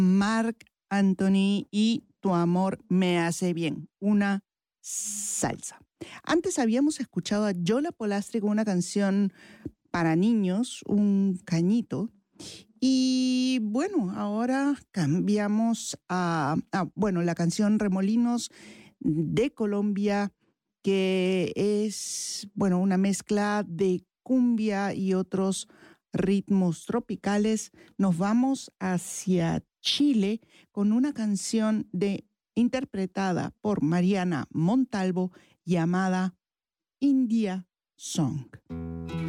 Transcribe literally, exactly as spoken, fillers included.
Marc Anthony y Tu amor me hace bien, una salsa. Antes habíamos escuchado a Yola Polastri con una canción para niños, un cañito. Y bueno, ahora cambiamos a, a, bueno, la canción Remolinos de Colombia, que es, bueno, una mezcla de cumbia y otros ritmos tropicales. Nos vamos hacia Chile con una canción de, interpretada por Mariana Montalvo llamada India Song.